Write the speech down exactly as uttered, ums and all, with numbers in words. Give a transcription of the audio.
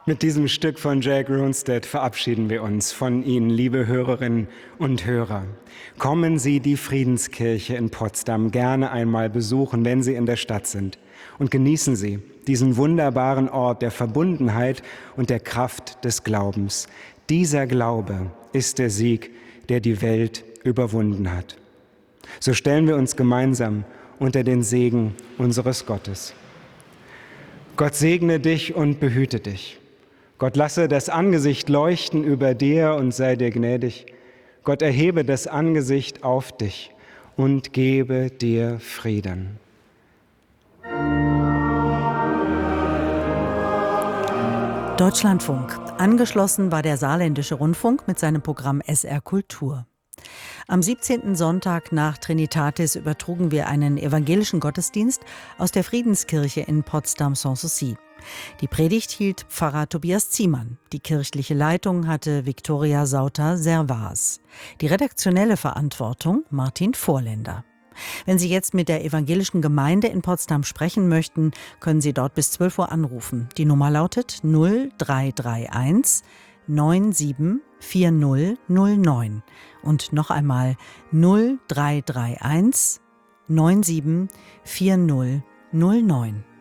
Mit diesem Stück von Jack Ronstadt verabschieden wir uns von Ihnen, liebe Hörerinnen und Hörer. Kommen Sie die Friedenskirche in Potsdam gerne einmal besuchen, wenn Sie in der Stadt sind. Und genießen Sie diesen wunderbaren Ort der Verbundenheit und der Kraft des Glaubens. Dieser Glaube ist der Sieg, der die Welt überwunden hat. So stellen wir uns gemeinsam unter den Segen unseres Gottes. Gott segne dich und behüte dich. Gott lasse das Angesicht leuchten über dir und sei dir gnädig. Gott erhebe das Angesicht auf dich und gebe dir Frieden. Deutschlandfunk. Angeschlossen war der Saarländische Rundfunk mit seinem Programm S R Kultur. Am siebzehnten Sonntag nach Trinitatis übertrugen wir einen evangelischen Gottesdienst aus der Friedenskirche in Potsdam-Sanssouci. Die Predigt hielt Pfarrer Tobias Ziemann. Die kirchliche Leitung hatte Viktoria Sauter-Servas. Die redaktionelle Verantwortung Martin Vorländer. Wenn Sie jetzt mit der evangelischen Gemeinde in Potsdam sprechen möchten, können Sie dort bis zwölf Uhr anrufen. Die Nummer lautet null drei drei eins neun sieben vier null null neun und noch einmal null drei drei eins neun sieben vier null null neun.